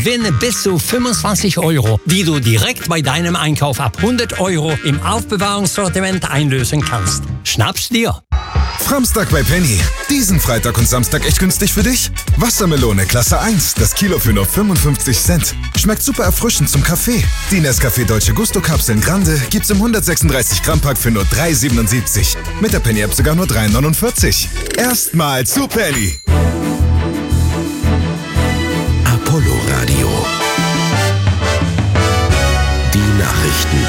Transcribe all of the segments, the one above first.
gewinne bis zu 25 €, die du direkt bei deinem Einkauf ab 100 € im Aufbewahrungssortiment einlösen kannst. Schnapp's dir! Framstag bei Penny. Diesen Freitag und Samstag echt günstig für dich? Wassermelone Klasse 1, das Kilo für nur 55 Cent. Schmeckt super erfrischend zum Kaffee. Die Nescafé Dolce Gusto Kapseln Grande gibt's im 136 Gramm Pack für nur 3,77. Mit der Penny App sogar nur 3,49. Erstmal zu Penny. Apollo Radio. Die Nachrichten.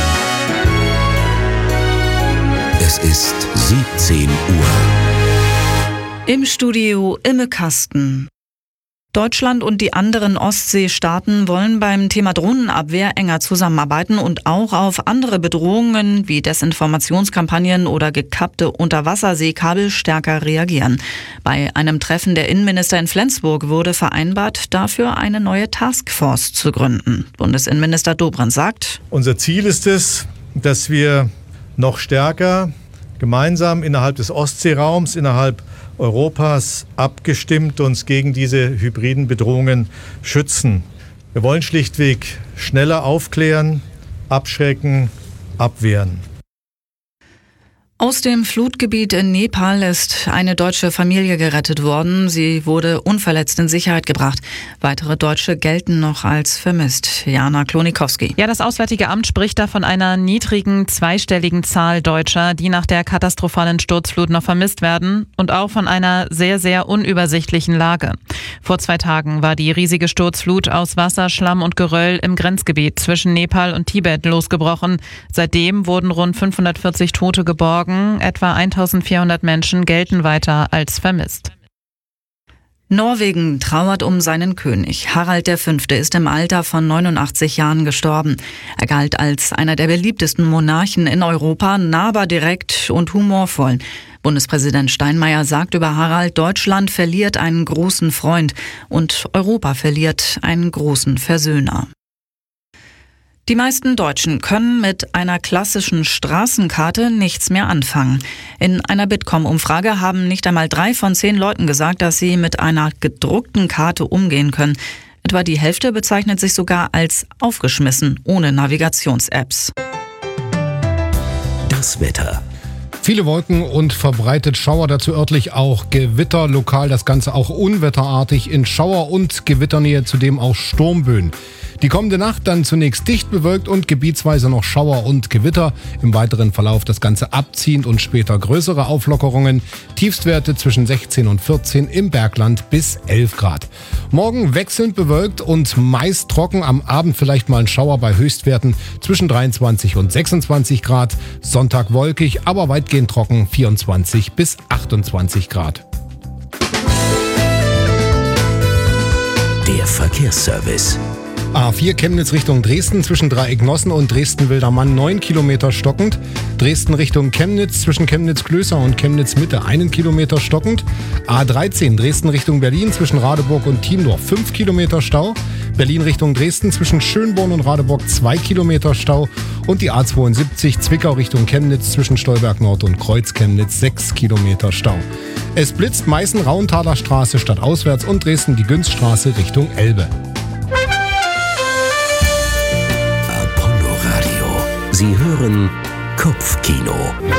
Es ist 17 Uhr. Im Studio Imme Kasten. Deutschland und die anderen Ostseestaaten wollen beim Thema Drohnenabwehr enger zusammenarbeiten und auch auf andere Bedrohungen wie Desinformationskampagnen oder gekappte Unterwasserseekabel stärker reagieren. Bei einem Treffen der Innenminister in Flensburg wurde vereinbart, dafür eine neue Taskforce zu gründen. Bundesinnenminister Dobrindt sagt: Unser Ziel ist es, dass wir noch stärker gemeinsam innerhalb des Ostseeraums, innerhalb Europas abgestimmt uns gegen diese hybriden Bedrohungen schützen. Wir wollen schlichtweg schneller aufklären, abschrecken, abwehren. Aus dem Flutgebiet in Nepal ist eine deutsche Familie gerettet worden. Sie wurde unverletzt in Sicherheit gebracht. Weitere Deutsche gelten noch als vermisst. Jana Klonikowski. Ja, das Auswärtige Amt spricht da von einer niedrigen, zweistelligen Zahl Deutscher, die nach der katastrophalen Sturzflut noch vermisst werden und auch von einer sehr, sehr unübersichtlichen Lage. Vor 2 Tagen war die riesige Sturzflut aus Wasser, Schlamm und Geröll im Grenzgebiet zwischen Nepal und Tibet losgebrochen. Seitdem wurden rund 540 Tote geborgen. Etwa 1400 Menschen gelten weiter als vermisst. Norwegen trauert um seinen König. Harald V. ist im Alter von 89 Jahren gestorben. Er galt als einer der beliebtesten Monarchen in Europa, nahbar, direkt und humorvoll. Bundespräsident Steinmeier sagt über Harald: Deutschland verliert einen großen Freund und Europa verliert einen großen Versöhner. Die meisten Deutschen können mit einer klassischen Straßenkarte nichts mehr anfangen. In einer Bitkom-Umfrage haben nicht einmal 3 von 10 Leuten gesagt, dass sie mit einer gedruckten Karte umgehen können. Etwa die Hälfte bezeichnet sich sogar als aufgeschmissen, ohne Navigations-Apps. Das Wetter. Viele Wolken und verbreitet Schauer, dazu örtlich auch Gewitter, lokal das Ganze auch unwetterartig in Schauer- und Gewitternähe, zudem auch Sturmböen. Die kommende Nacht dann zunächst dicht bewölkt und gebietsweise noch Schauer und Gewitter. Im weiteren Verlauf das Ganze abziehend und später größere Auflockerungen. Tiefstwerte zwischen 16 und 14, im Bergland bis 11 Grad. Morgen wechselnd bewölkt und meist trocken. Am Abend vielleicht mal ein Schauer bei Höchstwerten zwischen 23 und 26 Grad. Sonntag wolkig, aber weitgehend trocken, 24 bis 28 Grad. Der Verkehrsservice. A4 Chemnitz Richtung Dresden zwischen Dreiecknossen und Dresden-Wildermann 9 Kilometer stockend. Dresden Richtung Chemnitz zwischen Chemnitz-Klößer und Chemnitz-Mitte 1 Kilometer stockend. A13 Dresden Richtung Berlin zwischen Radeburg und Chiemdorf 5 Kilometer Stau. Berlin Richtung Dresden zwischen Schönborn und Radeburg 2 Kilometer Stau. Und die A72 Zwickau Richtung Chemnitz zwischen Stolberg Nord und Kreuz-Chemnitz 6 Kilometer Stau. Es blitzt Meißen-Rauntaler Straße stadtauswärts und Dresden die Günzstraße Richtung Elbe. Sie hören Kopfkino.